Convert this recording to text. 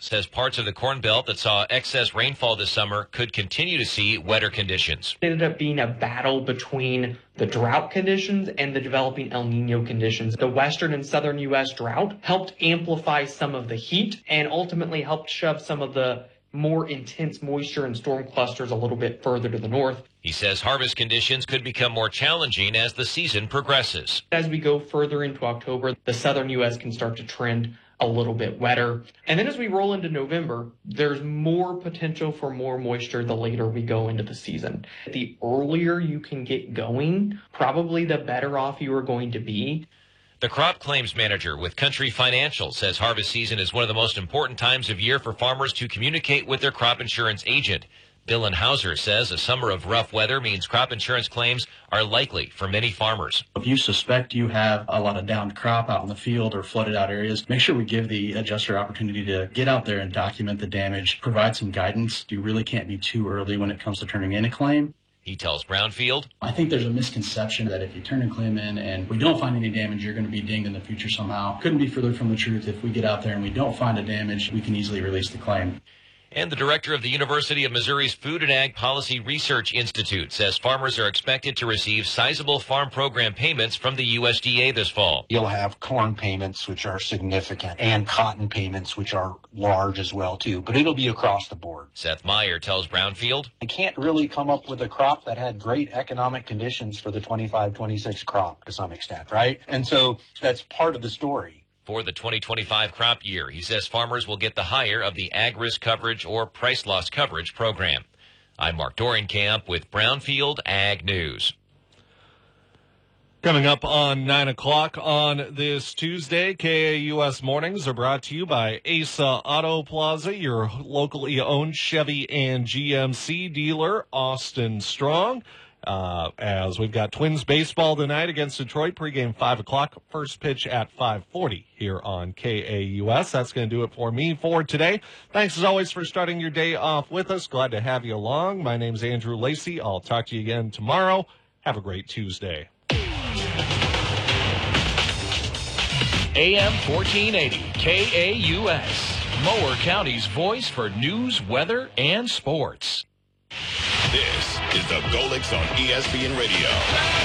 says parts of the Corn Belt that saw excess rainfall this summer could continue to see wetter conditions. It ended up being a battle between the drought conditions and the developing El Nino conditions. The western and southern U.S. drought helped amplify some of the heat and ultimately helped shove some of the more intense moisture and storm clusters a little bit further to the north. He says harvest conditions could become more challenging as the season progresses. As we go further into October, the southern U.S. can start to trend a little bit wetter. And then as we roll into November, there's more potential for more moisture the later we go into the season. The earlier you can get going, probably the better off you are going to be. The crop claims manager with Country Financial says harvest season is one of the most important times of year for farmers to communicate with their crop insurance agent. Dylan Hauser says a summer of rough weather means crop insurance claims are likely for many farmers. If you suspect you have a lot of downed crop out in the field or flooded out areas, make sure we give the adjuster opportunity to get out there and document the damage, provide some guidance. You really can't be too early when it comes to turning in a claim. He tells Brownfield, I think there's a misconception that if you turn a claim in and we don't find any damage, you're going to be dinged in the future somehow. Couldn't be further from the truth. If we get out there and we don't find a damage, we can easily release the claim. And the director of the University of Missouri's Food and Ag Policy Research Institute says farmers are expected to receive sizable farm program payments from the USDA this fall. You'll have corn payments, which are significant, and cotton payments, which are large as well, too. But it'll be across the board. Seth Meyer tells Brownfield, I can't really come up with a crop that had great economic conditions for the 25-26 crop to some extent, right? And so that's part of the story. For the 2025 crop year, he says farmers will get the higher of the Ag Risk Coverage or Price Loss Coverage program. I'm Mark Dorenkamp with Brownfield Ag News. Coming up on 9 o'clock on this Tuesday, KAUS Mornings are brought to you by Asa Auto Plaza, your locally owned Chevy and GMC dealer, Austin Strong. As we've got Twins baseball tonight against Detroit, pregame 5 o'clock, first pitch at 5:40 here on KAUS. That's going to do it for me for today. Thanks as always for starting your day off with us. Glad to have you along. My name's Andrew Lacey. I'll talk to you again tomorrow. Have a great Tuesday. AM 1480, KAUS, Mower County's voice for news, weather, and sports. This is the Golix on ESPN Radio.